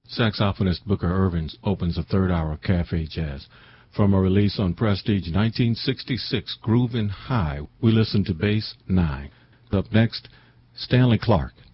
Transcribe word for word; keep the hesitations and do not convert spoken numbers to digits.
Saxophonist Booker Ervins opens a third hour of Cafe Jazz. From a release on Prestige nineteen sixty-six, Groovin' High, we listen to Bass nine. Up next, Stanley Clarke.